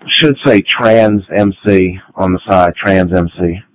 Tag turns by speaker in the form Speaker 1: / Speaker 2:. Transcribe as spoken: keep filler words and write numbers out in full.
Speaker 1: should say Trans M C on the side, Trans M C.